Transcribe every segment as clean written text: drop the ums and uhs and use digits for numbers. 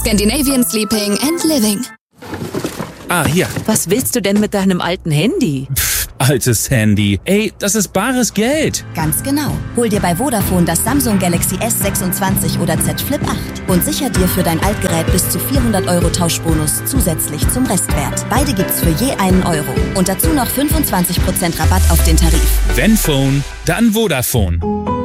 Scandinavian Sleeping and Living. Ah, hier. Was willst du denn mit deinem alten Handy? Altes Handy. Ey, das ist bares Geld. Ganz genau. Hol dir bei Vodafone das Samsung Galaxy S26 oder Z Flip 8 und sicher dir für dein Altgerät bis zu 400 € Tauschbonus zusätzlich zum Restwert. Beide gibt's für je €1. Und dazu noch 25% Rabatt auf den Tarif. Wenn Phone, dann Vodafone.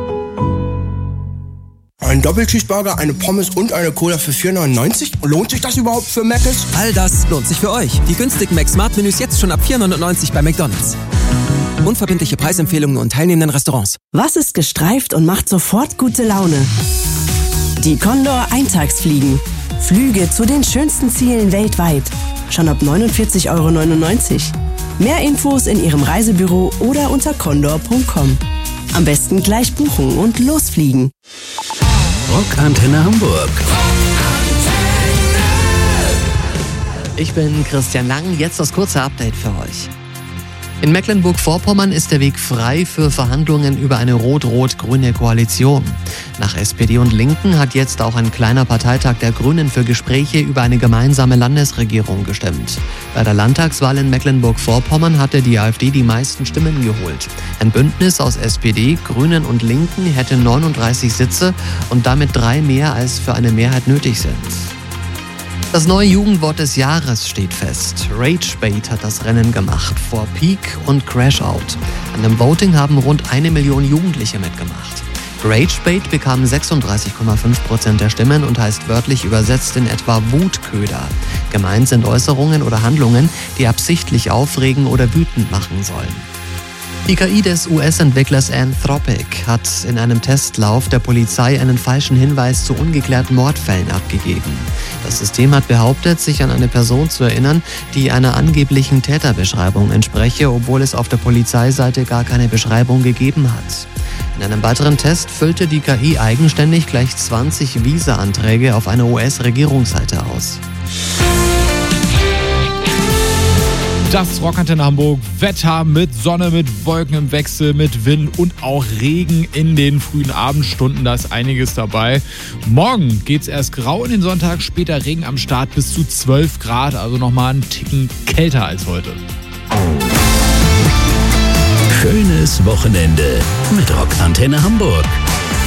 Ein Doppelcheeseburger, eine Pommes und eine Cola für 4,99? Lohnt sich das überhaupt für Mc's? All das lohnt sich für euch. Die günstigen Mac-Smart-Menüs jetzt schon ab 4,99 bei McDonald's. Unverbindliche Preisempfehlungen und teilnehmenden Restaurants. Was ist gestreift und macht sofort gute Laune? Die Condor Eintagsfliegen. Flüge zu den schönsten Zielen weltweit. Schon ab 49,99 €. Mehr Infos in Ihrem Reisebüro oder unter condor.com. Am besten gleich buchen und losfliegen. Rockantenne Hamburg. Ich bin Christian Lang, jetzt das kurze Update für euch. In Mecklenburg-Vorpommern ist der Weg frei für Verhandlungen über eine rot-rot-grüne Koalition. Nach SPD und Linken hat jetzt auch ein kleiner Parteitag der Grünen für Gespräche über eine gemeinsame Landesregierung gestimmt. Bei der Landtagswahl in Mecklenburg-Vorpommern hatte die AfD die meisten Stimmen geholt. Ein Bündnis aus SPD, Grünen und Linken hätte 39 Sitze und damit 3 mehr als für eine Mehrheit nötig sind. Das neue Jugendwort des Jahres steht fest. Ragebait hat das Rennen gemacht vor Peak und Crashout. An dem Voting haben rund 1 Million Jugendliche mitgemacht. Ragebait bekam 36,5% der Stimmen und heißt wörtlich übersetzt in etwa Wutköder. Gemeint sind Äußerungen oder Handlungen, die absichtlich aufregen oder wütend machen sollen. Die KI des US-Entwicklers Anthropic hat in einem Testlauf der Polizei einen falschen Hinweis zu ungeklärten Mordfällen abgegeben. Das System hat behauptet, sich an eine Person zu erinnern, die einer angeblichen Täterbeschreibung entspreche, obwohl es auf der Polizeiseite gar keine Beschreibung gegeben hat. In einem weiteren Test füllte die KI eigenständig gleich 20 Visa-Anträge auf einer US-Regierungsseite aus. Das Rockantenne Hamburg Wetter mit Sonne, mit Wolken im Wechsel, mit Wind und auch Regen in den frühen Abendstunden. Da ist einiges dabei. Morgen geht's erst grau in den Sonntag, später Regen am Start bis zu 12 Grad. Also nochmal einen Ticken kälter als heute. Schönes Wochenende mit Rockantenne Hamburg.